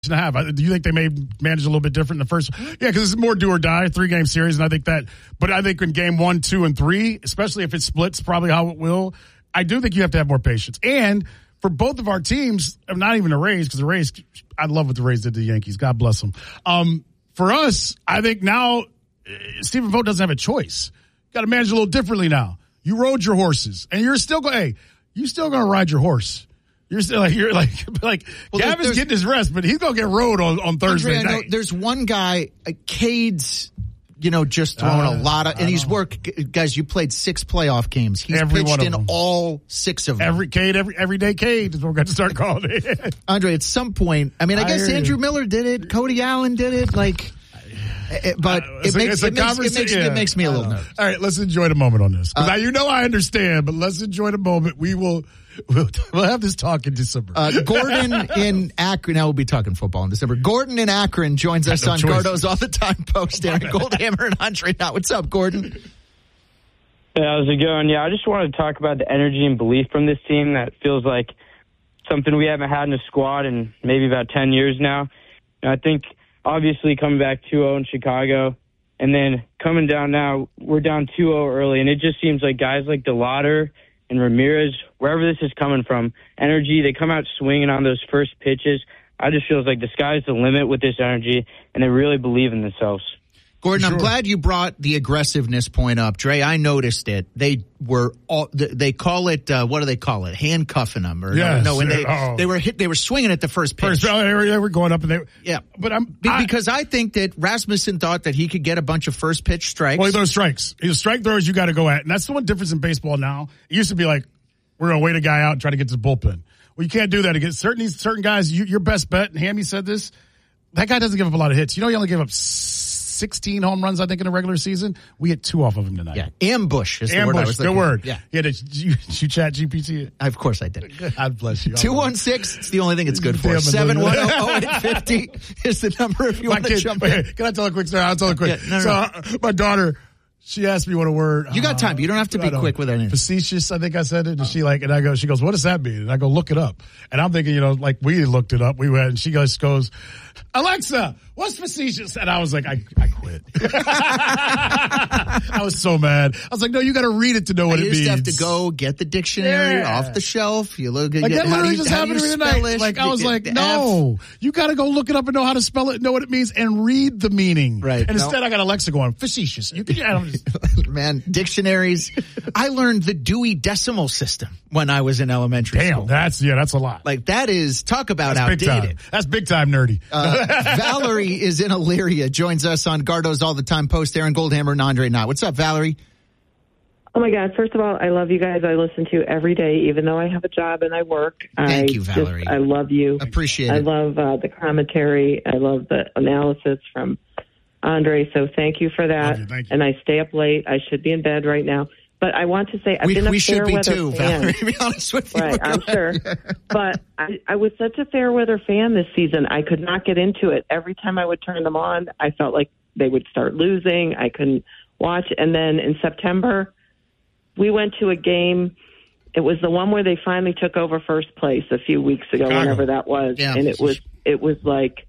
and a half. Do you think they may manage a little bit different in the first? Yeah, because it's more do or die, 3-game series, and I think that. But I think in game 1, 2, and 3, especially if it splits, probably how it will. I do think you have to have more patience. And for both of our teams, not even the Rays, because the Rays, I love what the Rays did to the Yankees. God bless them. For us, I think now Stephen Vogt doesn't have a choice. Got to manage a little differently now. You rode your horses, and you're still going. Hey, you still going to ride your horse. You're still well, Gavin's getting his rest, but he's going to get rode on Thursday night. There's one guy, Cade's, just throwing a lot of, and he's worked. Guys, you played 6 playoff games. He's pitched in all 6 of them. Every day Cade is what we're going to start calling it. Andre, at some point, I guess Andrew Miller did it. Cody Allen did it. But it makes me a little nervous. All right, let's enjoy the moment on this. Because I understand, but let's enjoy the moment. We'll have this talk in December. Gordon in Akron. Now we'll be talking football in December. Gordon in Akron joins us on Gardo's All the Time Post. Aaron Goldhammer and Andre Knott. What's up, Gordon? Hey, how's it going? Yeah, I just wanted to talk about the energy and belief from this team that feels like something we haven't had in the squad in maybe about 10 years now. And I think, obviously, coming back 2-0 in Chicago, and then coming down now, we're down 2-0 early, and it just seems like guys like DeLauder and Ramirez, wherever this is coming from, energy, they come out swinging on those first pitches. I just feels like the sky's the limit with this energy, and they really believe in themselves. Gordon, I'm glad you brought the aggressiveness point up. Dre, I noticed it. They call it, what do they call it? Handcuffing them. They were swinging at the first pitch. They were going up and But because I think that Rasmussen thought that he could get a bunch of first pitch strikes. Well, those strikes. Those strike throwers you got to go at. And that's the one difference in baseball now. It used to be like, we're going to wait a guy out and try to get to the bullpen. Well, you can't do that against certain guys. Your best bet, and Hammy said this, that guy doesn't give up a lot of hits. He only gave up 16 home runs, I think, in a regular season. We hit 2 off of him tonight. Yeah, ambush is the word I was looking for. Good word. Yeah. Did you chat GPT? Of course I did. God bless you. 216, it's the only thing it's good for. 710-0850 is the number if you want to jump in. Can I tell a quick story? I'll tell a quick. Yeah, So my daughter, she asked me what a word. You got time. You don't have to be quick with anything. Facetious, I think I said it. And she goes, what does that mean? And I go, look it up. And I'm thinking, we looked it up. We went, and she goes, Alexa, what's facetious? And I was like, I quit. I was so mad. I was like, no, you got to read it to know what it means. You used to have to go get the dictionary off the shelf. You look at that literally just happened to me tonight. I was like, no, you got to go look it up and know how to spell it, know what it means, and read the meaning. Right. And instead, I got Alexa going, facetious. You can, man, dictionaries. I learned the Dewey Decimal System when I was in elementary school. That's a lot. That is, talk about outdated. That's big time nerdy. Valerie is in Elyria, joins us on Gardo's All the Time Post. Aaron Goldhammer and Andre Knott. What's up, Valerie? Oh, my God. First of all, I love you guys. I listen to you every day, even though I have a job and I work. Thank you, Valerie. I love you. Appreciate it. I love the commentary. I love the analysis from Andre, so thank you for that. Thank you. And I stay up late. I should be in bed right now. But I want to say I've been a fair weather fan. Valerie, to be honest with you. Right, I'm sure. But I was such a fair weather fan this season. I could not get into it. Every time I would turn them on, I felt like they would start losing. I couldn't watch. And then in September, we went to a game. It was the one where they finally took over first place a few weeks ago, whenever that was. Yeah. And it was like,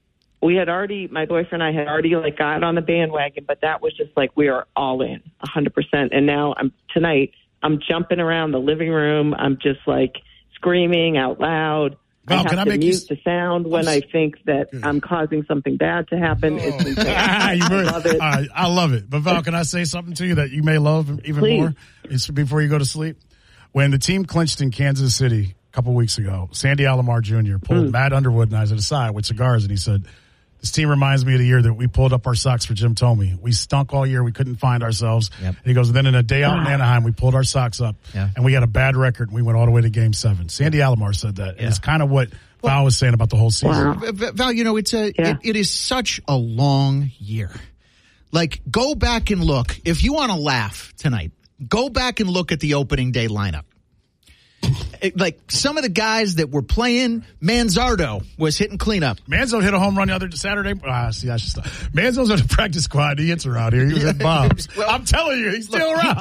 my boyfriend and I had already got on the bandwagon, but that was just we are all in 100%. And now tonight I'm jumping around the living room. I'm just screaming out loud. Val, I have to mute the sound when I think that I'm causing something bad to happen. It's insane. I love it. I love it. But Val, can I say something to you that you may love even more? It's before you go to sleep. When the team clinched in Kansas City a couple weeks ago, Sandy Alomar Jr. pulled Matt Underwood and I to the side with cigars, and he said, this team reminds me of the year that we pulled up our socks for Jim Thome. We stunk all year. We couldn't find ourselves. Yep. And he goes, then in a day out in Anaheim, we pulled our socks up, and we had a bad record, and we went all the way to Game 7. Sandy Alomar said that. And it's kind of what Val was saying about the whole season. Wow. Val, it is such a long year. Go back and look. If you want to laugh tonight, go back and look at the opening day lineup. like some of the guys that were playing, Manzardo was hitting cleanup. Manzo hit a home run the other Saturday. I should stop. Manzo's on the practice squad. He hits around here. He was at Bob's. Well, I'm telling you, he's still around.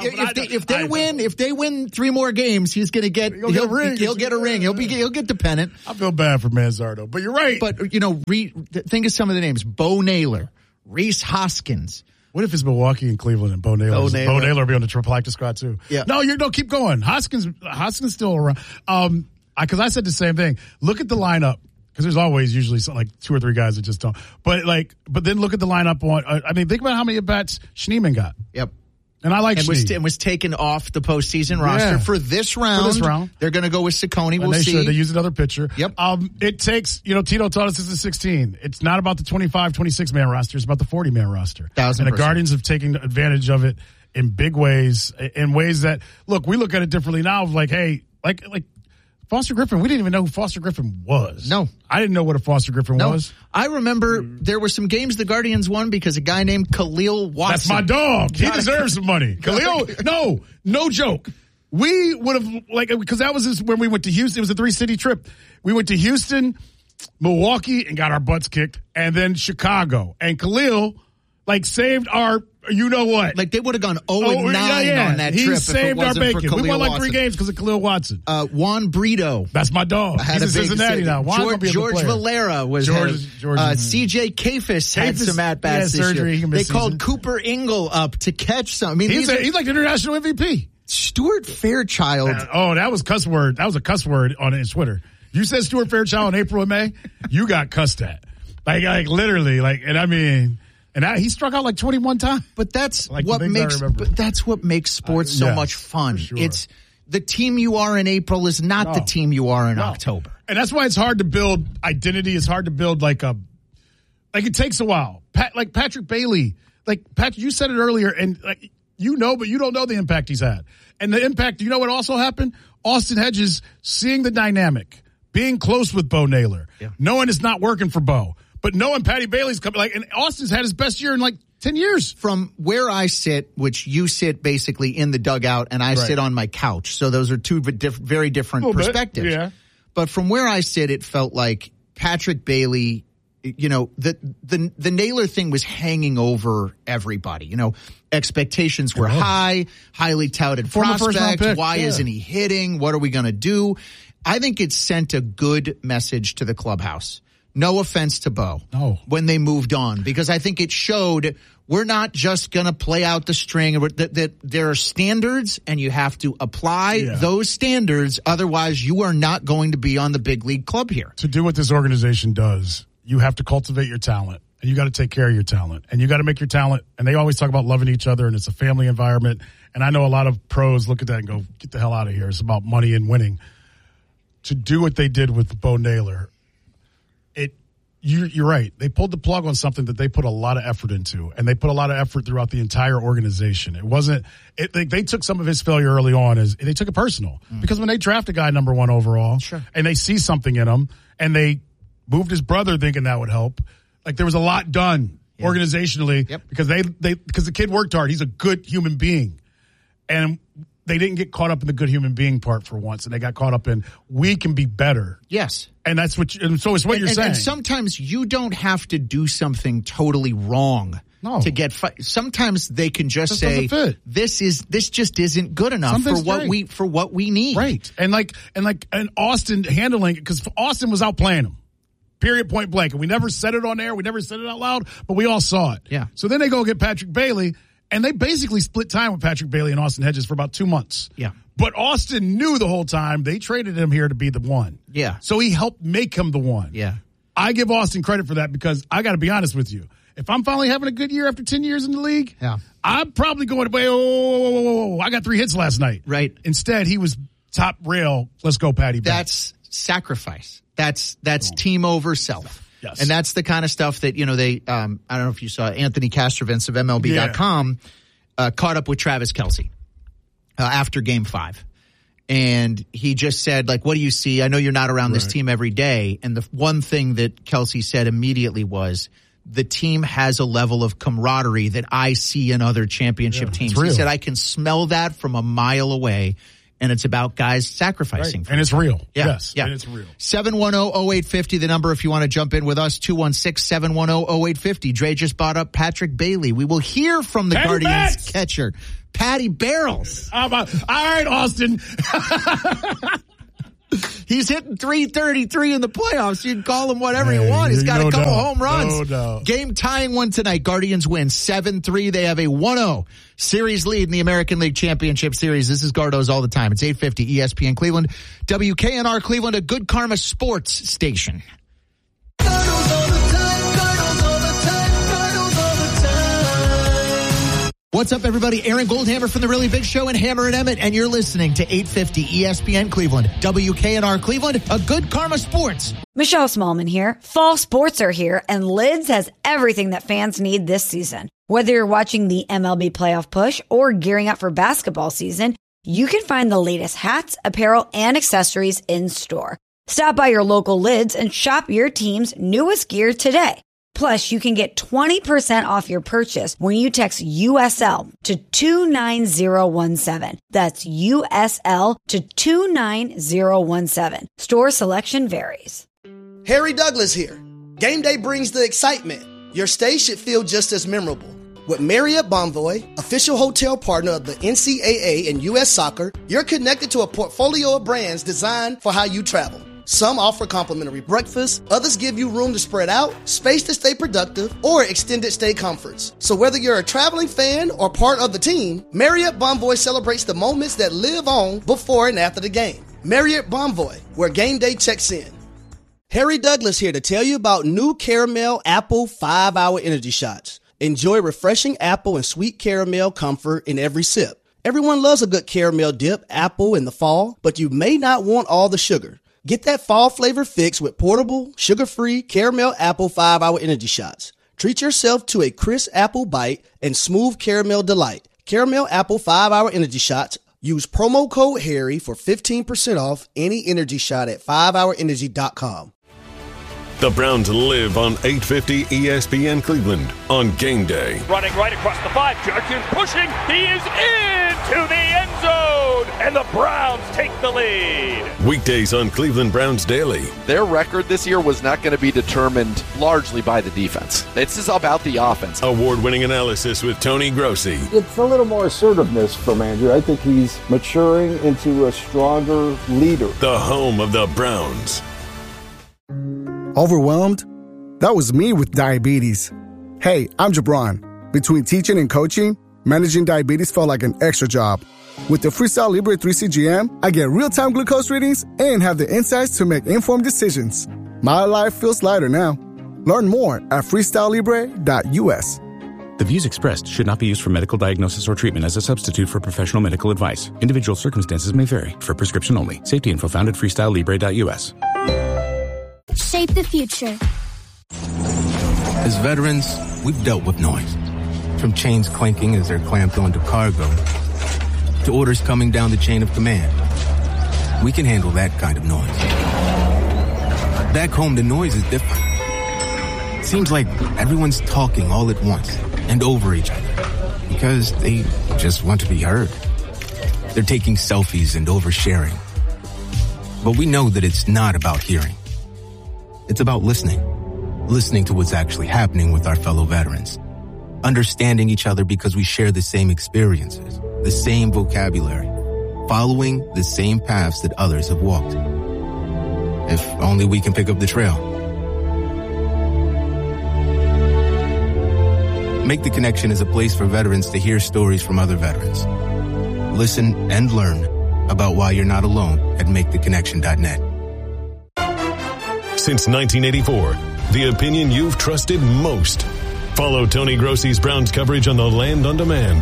If they win 3 more games, he'll get a ring. He'll get the pennant. I feel bad for Manzardo, but you're right. But think of some of the names: Bo Naylor, Rhys Hoskins. What if it's Milwaukee and Cleveland and Bo Naylor? Bo Naylor will be on the practice squad too. Yeah. No, keep going. Hoskins still around. Because I said the same thing. Look at the lineup. Because there's always usually like 2 or 3 guys that just don't. But then look at the lineup on. Think about how many at bats Schneemann got. Yep. And I like Schneemann. And was taken off the postseason roster for this round. They're going to go with Ciccone. We'll see. They use another pitcher. Yep. It takes, Tito taught us this is 16. It's not about the 25, 26-man roster. It's about the 40-man roster. 1,000%. And the Guardians have taken advantage of it in big ways, in ways that, look, we look at it differently now of like, hey, like Foster Griffin, we didn't even know who Foster Griffin was. No. I didn't know what a Foster Griffin was. I remember there were some games the Guardians won because a guy named Khalil Watson. That's my dog. He deserves some money. Khalil, no joke. We would have, because that was when we went to Houston. It was a 3-city trip. We went to Houston, Milwaukee, and got our butts kicked, and then Chicago. And Khalil, saved our... You know what? They would have gone 0-9 on that trip. He saved our bacon. We won Watson. 3 games because of Khalil Watson. Juan Brito. That's my dog. He's in Cincinnati now. George Valera was CJ Kafis had some at-bats this year. They called Cooper Ingle up to catch some. He's like the international MVP. Stuart Fairchild. That was cuss word. That was a cuss word on his Twitter. You said Stuart Fairchild in April and May, you got cussed at. Literally, and he struck out 21 times. But that's what makes sports so much fun. Sure. It's the team you are in April is not the team you are in October. And that's why it's hard to build identity. It's hard to build it takes a while. Patrick Bailey, Patrick, you said it earlier, and but you don't know the impact he's had. And the impact, you know what also happened? Austin Hedges seeing the dynamic, being close with Bo Naylor, knowing it's not working for Bo. But knowing Patty Bailey's coming, and Austin's had his best year in 10 years. From where I sit, which you sit basically in the dugout, and I sit on my couch. So those are 2 very different perspectives. Yeah. But from where I sit, it felt like Patrick Bailey, the Naylor thing was hanging over everybody. Expectations were high, highly touted prospect. Why isn't he hitting? What are we going to do? I think it sent a good message to the clubhouse. No offense to Bo when they moved on, because I think it showed we're not just going to play out the string. That there are standards, and you have to apply those standards. Otherwise, you are not going to be on the big league club here. To do what this organization does, you have to cultivate your talent, and you got to take care of your talent, and you got to make your talent. And they always talk about loving each other, and it's a family environment. And I know a lot of pros look at that and go, get the hell out of here. It's about money and winning. To do what they did with Bo Naylor, you're right. They pulled the plug on something that they put a lot of effort into, and they put a lot of effort throughout the entire organization. It wasn't. They took some of his failure early on as they took it personal because when they draft a guy number 1 overall, and they see something in him, and they moved his brother thinking that would help. There was a lot done organizationally because because the kid worked hard. He's a good human being, and they didn't get caught up in the good human being part for once, and they got caught up in we can be better. Yes. And that's and so it's what you're saying. And sometimes you don't have to do something totally wrong to get sometimes they can just say this just isn't good enough for what we need. Right. And Austin handling it, because Austin was outplaying him. Period, point blank. And we never said it on air, we never said it out loud, but we all saw it. Yeah. So then they go get Patrick Bailey, and they basically split time with Patrick Bailey and Austin Hedges for about 2 months. Yeah. But Austin knew the whole time they traded him here to be the one. Yeah. So he helped make him the one. Yeah. I give Austin credit for that because I got to be honest with you. If I'm finally having a good year after 10 years in the league, I'm probably going, I got 3 hits last night. Right. Instead, he was top rail. Let's go, Patty. That's sacrifice. That's team over self. Yes. And that's the kind of stuff that, they, I don't know if you saw Anthony Castrovins of MLB.com caught up with Travis Kelce after Game 5. And he just said, what do you see? I know you're not around this team every day. And the one thing that Kelce said immediately was, the team has a level of camaraderie that I see in other championship teams. He said, I can smell that from a mile away. and it's about guys sacrificing. Right. And it's real. Yeah. Yes. Yeah. And it's real. 710-0850, the number if you want to jump in with us, 216-710-0850. Dre just brought up Patrick Bailey. We will hear from the Patty Guardians Bats. catcher, Patty Barrels. All right, Austin. He's hitting .333 in the playoffs. You can call him whatever you want. He's got a couple home runs. Game tying one tonight. Guardians win 7-3. They have a 1-0 series lead in the American League Championship Series. This is Gardo's all the time. It's 850 ESPN Cleveland. WKNR Cleveland, a Good Karma sports station. What's up, everybody? Aaron Goldhammer from The Really Big Show and Hammer and Emmett, and you're listening to 850 ESPN Cleveland. WKNR Cleveland, a Good Karma sports. Michelle Smallman here. Fall sports are here, and Lids has everything that fans need this season. Whether you're watching the MLB playoff push or gearing up for basketball season, you can find the latest hats, apparel, and accessories in store. Stop by your local Lids and shop your team's newest gear today. Plus, you can get 20% off your purchase when you text USL to 29017. That's USL to 29017. Store selection varies. Harry Douglas here. Game day brings the excitement. Your stay should feel just as memorable. With Marriott Bonvoy, official hotel partner of the NCAA and U.S. Soccer, you're connected to a portfolio of brands designed for how you travel. Some offer complimentary breakfast, others give you room to spread out, space to stay productive, or extended stay comforts. So whether you're a traveling fan or part of the team, Marriott Bonvoy celebrates the moments that live on before and after the game. Marriott Bonvoy, where game day checks in. Harry Douglas here to tell you about new Caramel Apple 5-Hour Energy Shots. Enjoy refreshing apple and sweet caramel comfort in every sip. Everyone loves a good caramel dip apple in the fall, but you may not want all the sugar. Get that fall flavor fix with portable, sugar-free Caramel Apple 5-Hour Energy Shots. Treat yourself to a crisp apple bite and smooth caramel delight. Caramel Apple 5-Hour Energy Shots. Use promo code HARRY for 15% off any energy shot at 5hourenergy.com. The Browns live on 850 ESPN Cleveland on game day. Running right across the 5. Jerkins pushing. He is into the end zone. And the Browns take the lead. Weekdays on Cleveland Browns Daily. Their record this year was not going to be determined largely by the defense. This is about the offense. Award-winning analysis with Tony Grossi. It's a little more assertiveness from Andrew. I think he's maturing into a stronger leader. The home of the Browns. Overwhelmed? That was me with diabetes. Hey, I'm Jabron. Between teaching and coaching, managing diabetes felt like an extra job. With the Freestyle Libre 3 CGM, I get real-time glucose readings and have the insights to make informed decisions. My life feels lighter now. Learn more at freestylelibre.us. The views expressed should not be used for medical diagnosis or treatment as a substitute for professional medical advice. Individual circumstances may vary. For prescription only. Safety info found at freestylelibre.us. Shape the future. As veterans, we've dealt with noise. From chains clanking as they're clamped onto cargo, to orders coming down the chain of command. We can handle that kind of noise. Back home, the noise is different. It seems like everyone's talking all at once and over each other because they just want to be heard. They're taking selfies and oversharing. But we know that it's not about hearing. It's about listening to what's actually happening with our fellow veterans, understanding each other because we share the same experiences, the same vocabulary, following the same paths that others have walked. If only we can pick up the trail. Make the Connection is a place for veterans to hear stories from other veterans. Listen and learn about why you're not alone at maketheconnection.net. Since 1984, the opinion you've trusted most. Follow Tony Grossi's Browns coverage on the Land on Demand.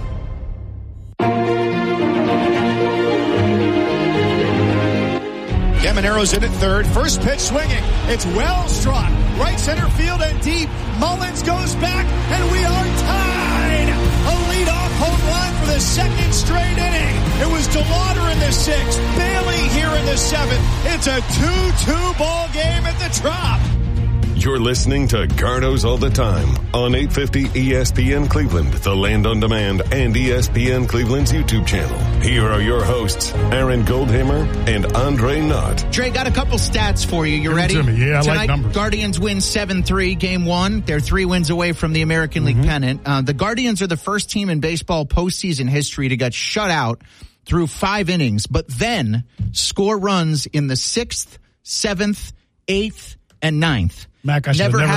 Caminero's in at third. First pitch swinging. It's well struck. Right center field and deep. Mullins goes back, and we are tied. A leadoff home run for the second straight inning. It was DeLauder in the sixth. Bailey here in the seventh. It's a 2-2 ball game at the Trop. You're listening to Garnos All the Time on 850 ESPN Cleveland, the Land on Demand, and ESPN Cleveland's YouTube channel. Here are your hosts, Aaron Goldhammer and Andre Knott. Dre, got a couple stats for you. You ready? Yeah, I Tonight, like numbers. Guardians win 7-3, game one. They're 3 wins away from the American League pennant. The Guardians are the first team in baseball postseason history to get shut out through 5 innings, but then score runs in the 6th, 7th, 8th, and 9th. Mac, I should have never